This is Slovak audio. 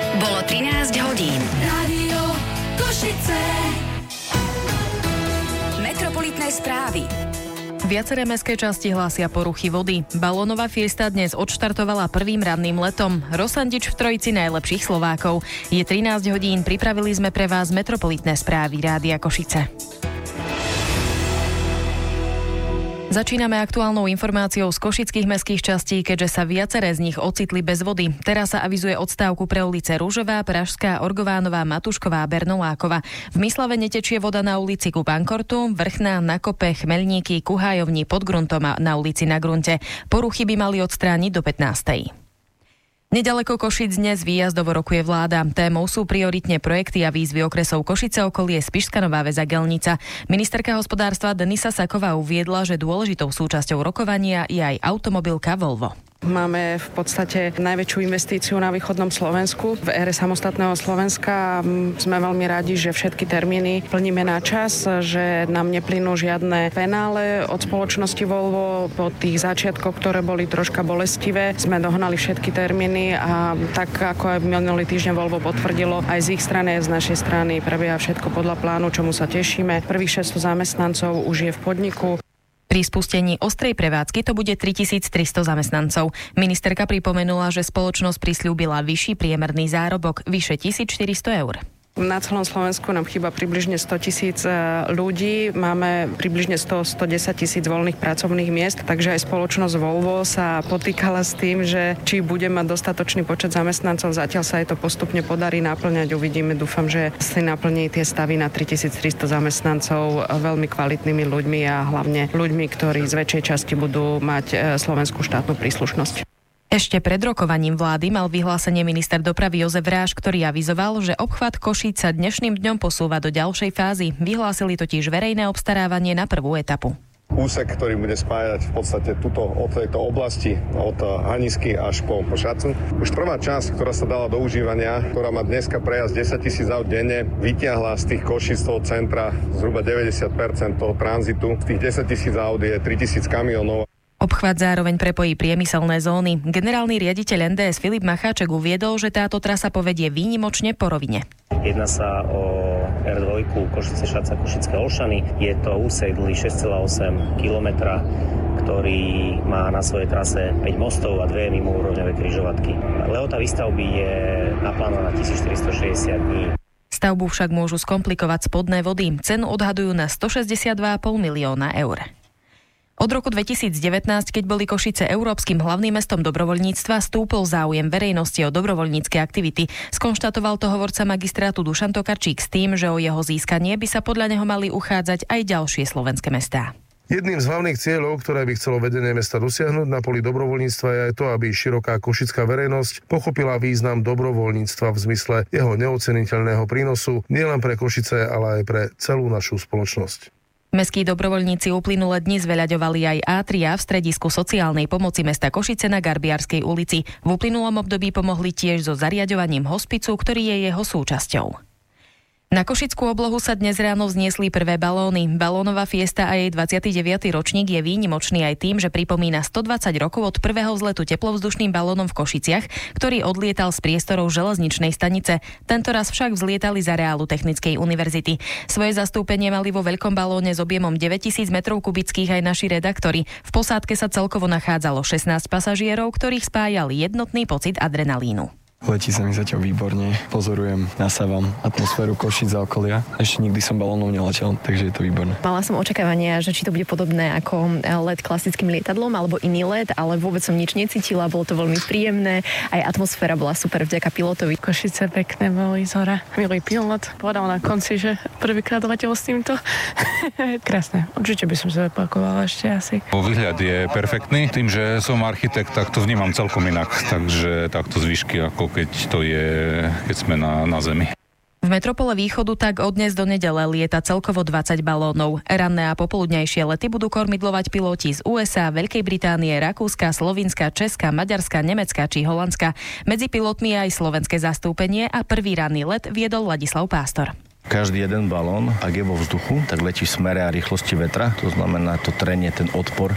Bolo 13 hodín. Rádio Košice. Metropolitné správy. Viaceré mestské časti hlásia poruchy vody. Balónová fiesta dnes odštartovala prvým ranným letom. Rosandič v trojici najlepších Slovákov. Je 13 hodín, pripravili sme pre vás metropolitné správy Rádia Košice. Začíname aktuálnou informáciou z košických mestských častí, keďže sa viaceré z nich ocitli bez vody. Teraz sa avizuje odstávku pre ulice Ružová, Pražská, Orgovánová, Matušková a Bernolákova. V Myslave netečie voda na ulici ku Bankortu, Vrchná, na Kope, Chmeľníky, ku Hájovni, pod gruntom a na ulici Na Grunte. Poruchy by mali odstrániť do 15. Nedaleko Košíc dnes výjazdovo rokuje vláda. Témou sú prioritne projekty a výzvy okresov Košice, okolie, Spišská Nová Ves a Gelnica. Ministerka hospodárstva Denisa Saková uviedla, že dôležitou súčasťou rokovania je aj automobilka Volvo. Máme v podstate najväčšiu investíciu na východnom Slovensku. V ére samostatného Slovenska sme veľmi radi, že všetky termíny plníme na čas, že nám neplynú žiadne penále od spoločnosti Volvo. Po tých začiatkoch, ktoré boli troška bolestivé, sme dohnali všetky termíny a tak ako aj minulý týždeň Volvo potvrdilo, aj z ich strany, aj z našej strany prebieha všetko podľa plánu, čomu sa tešíme. Prvých 600 zamestnancov už je v podniku. Pri spustení ostrej prevádzky to bude 3300 zamestnancov. Ministerka pripomenula, že spoločnosť prisľúbila vyšší priemerný zárobok, vyše 1400 eur. Na celom Slovensku nám chýba približne 100 000 ľudí, máme približne 110 000 voľných pracovných miest, takže aj spoločnosť Volvo sa potýkala s tým, že či bude mať dostatočný počet zamestnancov, zatiaľ sa jej to postupne podarí naplňať, uvidíme, dúfam, že si naplní tie stavy na 3300 zamestnancov veľmi kvalitnými ľuďmi a hlavne ľuďmi, ktorí z väčšej časti budú mať slovenskú štátnu príslušnosť. Ešte pred rokovaním vlády mal vyhlásenie minister dopravy Jozef Ráš, ktorý avizoval, že obchvat Košíc sa dnešným dňom posúva do ďalšej fázy. Vyhlásili totiž verejné obstarávanie na prvú etapu. Úsek, ktorý bude spájať v podstate od tejto oblasti, od Hanisky až po Šacu. Už prvá časť, ktorá sa dala do užívania, ktorá má dneska prejazd 10 000 aut denne, vytiahla z tých Košíc toho centra zhruba 90% toho tranzitu. Z tých 10 000 aut je 3000 kamionov. Obchvat zároveň prepojí priemyselné zóny. Generálny riaditeľ NDS Filip Macháček uviedol, že táto trasa povedie výnimočne po rovine. Jedná sa o R2 Košice-Šaca, Košické Olšany. Je to úsek dlhý 6,8 km, ktorý má na svojej trase 5 mostov a 2 mimoúrovňové križovatky. Lehota výstavby je naplánovaná na 1460 dní. Stavbu však môžu skomplikovať spodné vody. Cenu odhadujú na 162,5 milióna eur. Od roku 2019, keď boli Košice európskym hlavným mestom dobrovoľníctva, stúpol záujem verejnosti o dobrovoľnícke aktivity. Skonštatoval to hovorca magistrátu Dušan Tokarčík s tým, že o jeho získanie by sa podľa neho mali uchádzať aj ďalšie slovenské mestá. Jedným z hlavných cieľov, ktoré by chcelo vedenie mesta dosiahnuť na poli dobrovoľníctva, je aj to, aby široká košická verejnosť pochopila význam dobrovoľníctva v zmysle jeho neoceniteľného prínosu nielen pre Košice, ale aj pre celú našu spoločnosť. Mestskí dobrovoľníci uplynulé dni zveľaďovali aj A3 v stredisku sociálnej pomoci mesta Košice na Garbiarskej ulici. V uplynulom období pomohli tiež so zariaďovaním hospicu, ktorý je jeho súčasťou. Na košickú oblohu sa dnes ráno vzniesli prvé balóny. Balónová fiesta a jej 29. ročník je výnimočný aj tým, že pripomína 120 rokov od prvého vzletu teplovzdušným balónom v Košiciach, ktorý odlietal z priestorov železničnej stanice. Tentoraz však vzlietali z areálu Technickej univerzity. Svoje zastúpenie mali vo veľkom balóne s objemom 9000 metrov kubických aj naši redaktori. V posádke sa celkovo nachádzalo 16 pasažierov, ktorých spájal jednotný pocit adrenalínu. Letí sa mi zatiaľ výborne, pozorujem, nasávam atmosféru Košíc a okolia. Ešte nikdy som balónov neletel, takže je to výborné. Mala som očakávania, že či to bude podobné ako let klasickým lietadlom alebo iný let, ale vôbec som nič necítila, bolo to veľmi príjemné, aj atmosféra bola super vďaka pilotovi. Košice pekné boli z hora. Milý pilot povedal na konci, že prvýkrát letel s týmto. Krásne, určite by som sa opakovala ešte asi. Výhľad je perfektný, tým, že som architekt, tak to vnímam celkom inak, takže takto zvyšky ako keď sme na zemi. V metropole Východu tak od dnes do nedele lieta celkovo 20 balónov. Ranné a popoludňajšie lety budú kormidlovať piloti z USA, Veľkej Británie, Rakúska, Slovinska, Česka, Maďarska, Nemecka či Holandska. Medzi pilotmi je aj slovenské zastúpenie a prvý ranný let viedol Ladislav Pástor. Každý jeden balón, ak je vo vzduchu, tak letí v smere a rýchlosti vetra. To znamená to trenie, ten odpor